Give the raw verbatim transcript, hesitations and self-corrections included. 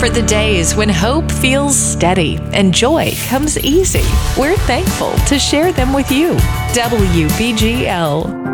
For the days when hope feels steady and joy comes easy, we're thankful to share them with you. W B G L.